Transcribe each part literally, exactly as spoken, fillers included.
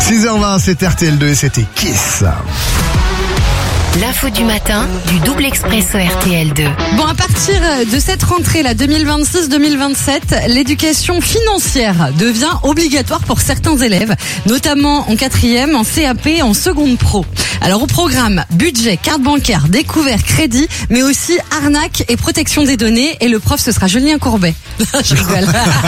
six heures vingt, c'est R T L deux et c'était Kiss. L'info du matin du double expresso R T L deux. Bon, à partir de cette rentrée là deux mille vingt-six deux mille vingt-sept, l'éducation financière devient obligatoire pour certains élèves, notamment en quatrième, en C A P, en seconde pro. Alors au programme, budget, carte bancaire, découvert, crédit, mais aussi arnaque et protection des données. Et le prof, ce sera Julien Courbet. Je rigole.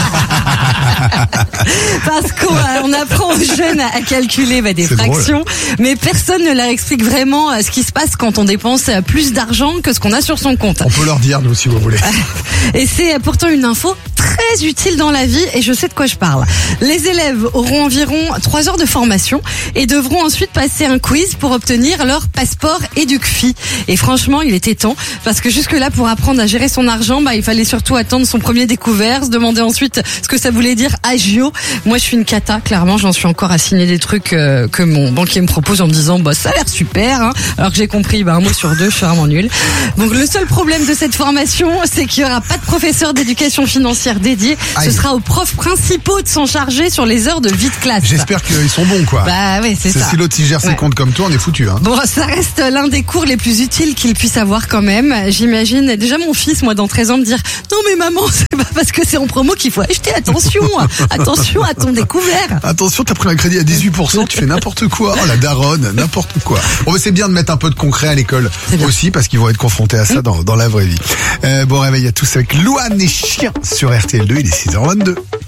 Parce qu'on on apprend aux jeunes à calculer bah, des C'est fractions, drôle. mais personne ne leur explique vraiment ce qui se passe quand on dépense plus d'argent que ce qu'on a sur son compte. On peut leur dire, nous, si vous voulez. Et c'est pourtant une info très utile dans la vie et je sais de quoi je parle. Les élèves auront environ trois heures de formation et devront ensuite passer un quiz pour obtenir leur passeport EducFi. Et franchement, il était temps parce que jusque-là, pour apprendre à gérer son argent, bah, il fallait surtout attendre son premier découvert, se demander ensuite ce que ça voulait dire agio. Moi, je suis une cata, clairement, j'en suis encore à signer des trucs euh, que mon banquier me propose en me disant bah ça a l'air super, hein, alors que j'ai compris bah, un mot sur deux, je suis vraiment nulle. Donc le seul problème de cette formation, c'est qu'il n'y aura pas de professeur d'éducation financière dédié. Aïe. Ce sera aux profs principaux de s'en charger sur les heures de vie de classe. J'espère qu'ils sont bons, quoi. Bah oui, c'est C'est ça. si l'autre il gère ses Ouais. comptes comme toi, on est foutu, hein. Bon, ça reste l'un des cours les plus utiles qu'il puisse avoir quand même. J'imagine déjà mon fils, moi, dans treize ans, me dire « Non mais maman, c'est pas parce que c'est en promo qu'il faut acheter, attention, attention à ton découvert !» Attention, t'as pris un crédit à dix-huit pour cent, tu fais n'importe quoi. Oh la daronne, n'importe quoi. Bon, mais c'est bien de mettre un peu de concret à l'école C'est bien. aussi, parce qu'ils vont être confrontés à ça dans, dans la vraie vie. Euh, bon réveil à tous avec Louane et Chien sur R T L deux, il est six heures vingt-deux.